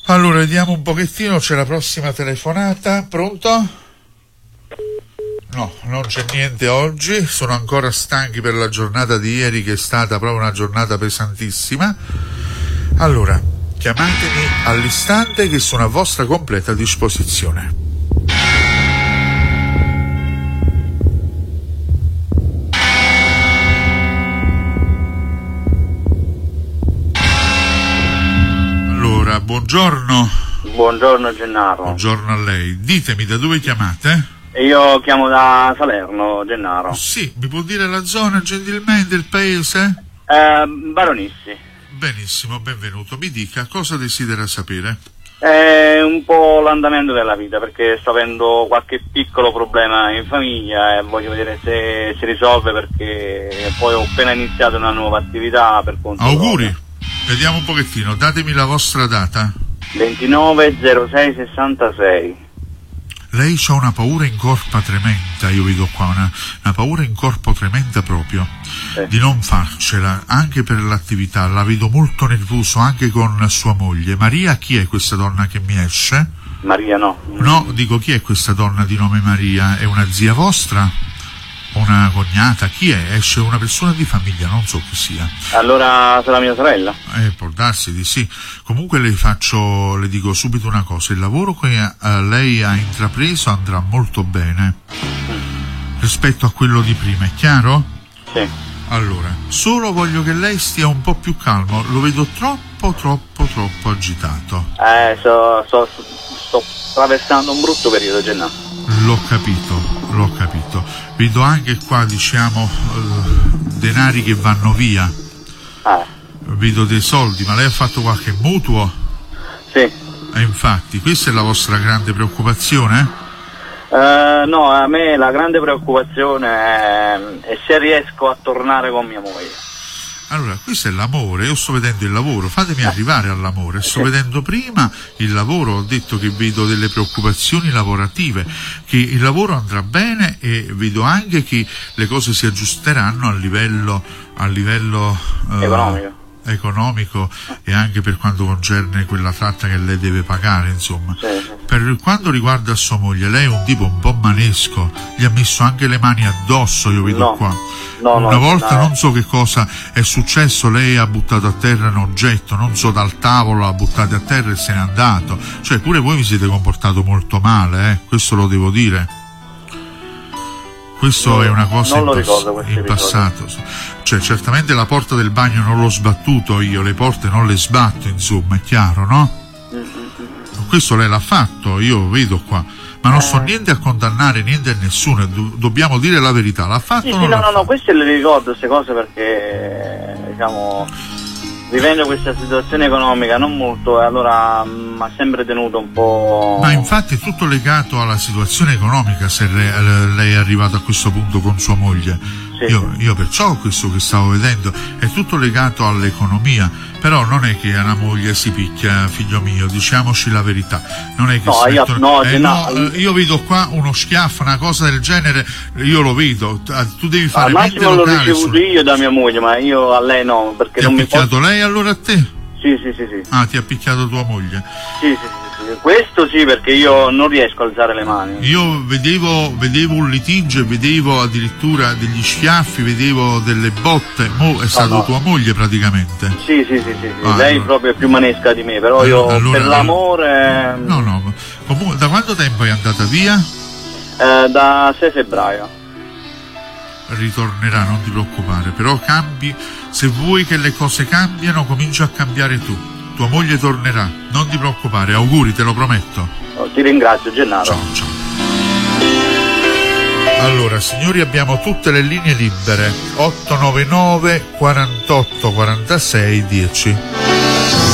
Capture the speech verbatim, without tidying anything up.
Allora, vediamo un pochettino, c'è la prossima telefonata. Pronto? No, non c'è niente oggi, sono ancora stanchi per la giornata di ieri, che è stata proprio una giornata pesantissima. Allora, chiamatemi all'istante, che sono a vostra completa disposizione. Allora, buongiorno. Buongiorno Gennaro. Buongiorno a lei. Ditemi, da dove chiamate? Io chiamo da Salerno, Gennaro. Sì, mi può dire la zona gentilmente, il paese? Eh, Baronissi. Benissimo, benvenuto. Mi dica, cosa desidera sapere? È un po' l'andamento della vita, perché sto avendo qualche piccolo problema in famiglia e voglio vedere se si risolve, perché poi ho appena iniziato una nuova attività per conto. Auguri. Proprio. Vediamo un pochettino, datemi la vostra data. ventinove zero sei sessantasei. Lei c'ha una paura in corpo tremenda, io vedo qua una, una paura in corpo tremenda proprio, sì. Di non farcela, anche per l'attività, la vedo molto nervoso anche con sua moglie. Maria, chi è questa donna che mi esce? Maria no. No, dico, chi è questa donna di nome Maria? È una zia vostra? Una cognata? Chi è? Esce una persona di famiglia, non so chi sia. Allora sarà mia sorella? Eh, può darsi di sì. Comunque le faccio, le dico subito una cosa, il lavoro che eh, lei ha intrapreso andrà molto bene mm. rispetto a quello di prima, è chiaro? Sì. Allora, solo voglio che lei stia un po' più calmo, lo vedo troppo troppo troppo agitato. Eh, so, so, sto attraversando un brutto periodo, Gennaro. L'ho capito, l'ho capito. Vedo anche qua, diciamo, uh, denari che vanno via. Ah. Vedo dei soldi, ma lei ha fatto qualche mutuo? Sì. E infatti, questa è la vostra grande preoccupazione? Uh, no, a me la grande preoccupazione è, è se riesco a tornare con mia moglie. Allora, questo è l'amore, io sto vedendo il lavoro, fatemi arrivare all'amore, sto sì. vedendo prima il lavoro, ho detto che vedo delle preoccupazioni lavorative, che il lavoro andrà bene e vedo anche che le cose si aggiusteranno a livello, a livello uh, economico. economico e anche per quanto concerne quella tratta che lei deve pagare, insomma. Sì, sì. Per quanto riguarda sua moglie, lei è un tipo un po' manesco, gli ha messo anche le mani addosso, io vedo no. qua. No, Una no, volta no. non so che cosa è successo, lei ha buttato a terra un oggetto, non so, dal tavolo l'ha buttato a terra e se n'è andato. Cioè pure voi vi siete comportato molto male, eh? Questo lo devo dire. Questo no, è una cosa in, pass- in passato. Cioè certamente la porta del bagno non l'ho sbattuto io, le porte non le sbatto, insomma, è chiaro, no? Mm-hmm. Questo lei l'ha fatto, io vedo qua. Ma non so niente a condannare, niente a nessuno, do- dobbiamo dire la verità, l'ha fatto sì, o non sì, l'ha no, fatto? no, no, queste le ricordo, queste cose, perché, diciamo, vivendo questa situazione economica non molto, allora mi ha sempre tenuto un po'... Ma infatti è tutto legato alla situazione economica, se re- lei è arrivato a questo punto con sua moglie. Sì, io, sì. io perciò questo che stavo vedendo è tutto legato all'economia, però non è che una moglie si picchia, figlio mio, diciamoci la verità, non è che no, si io, mettono... no, eh, no, no, io vedo qua uno schiaffo, una cosa del genere, io lo vedo, tu devi fare al massimo l'ho ricevuto io da mia moglie, ma io a lei no, perché ti non ha mi picchiato posso... lei allora a te? Sì, sì, sì, sì. Ah, ti ha picchiato tua moglie? Sì, sì, sì, sì. Questo sì, perché io non riesco a alzare le mani. Io vedevo, vedevo un litigio e vedevo addirittura degli schiaffi, vedevo delle botte. Mo è stata no, no. tua moglie praticamente? Sì, sì, sì, sì, sì. Ah, lei allora... proprio è più manesca di me, però io allora, per l'amore... No, no, comunque da quanto tempo è andata via? Eh, da sei febbraio. Ritornerà, non ti preoccupare, però cambi, se vuoi che le cose cambiano, comincia a cambiare tu. Tua moglie tornerà, non ti preoccupare, auguri, te lo prometto. Oh, ti ringrazio, Gennaro. Ciao, ciao. Allora, signori, abbiamo tutte le linee libere. otto nove nove quarantotto quarantasei dieci.